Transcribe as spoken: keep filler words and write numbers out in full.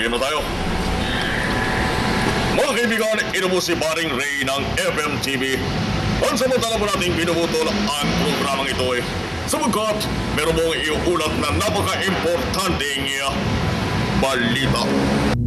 game na tayo. Mga kaibigan, ito po si Baring Ray ng F M T V. Pansamantala po nating pinuputol ang programang ito eh. Sapagkat meron mong iuulat na napaka-importanteng balita.